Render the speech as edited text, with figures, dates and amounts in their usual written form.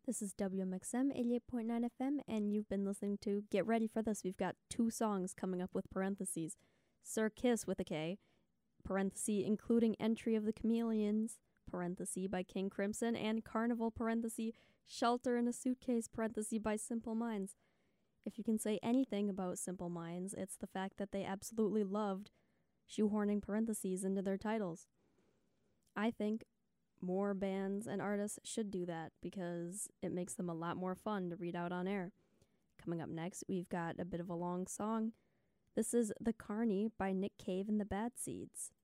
This is WMXM 88.9 FM, and you've been listening to Get Ready for This. We've got 2 songs coming up with parentheses. Sir Kiss with a K, parenthesis, including Entry of the Chameleons, parenthesis, by King Crimson, and Carnival, parenthesis, Shelter in a Suitcase, parenthesis, by Simple Minds. If you can say anything about Simple Minds, it's the fact that they absolutely loved shoehorning parentheses into their titles. I think more bands and artists should do that because it makes them a lot more fun to read out on air. Coming up next, we've got a bit of a long song. This is The Carney by Nick Cave and the Bad Seeds.